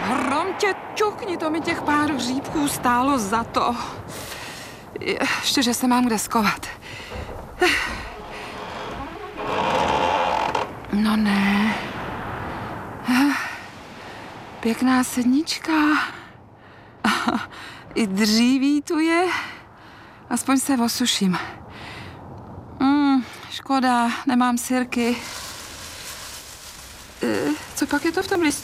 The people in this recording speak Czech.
hrom tě ťukni, to mi těch pár hříbků stálo za to. Ještě, že se mám kde skovat. No ne. Pěkná sednička. I dříví tu je. Aspoň se osuším. Škoda, nemám sirky. Co pak je to v tom listu?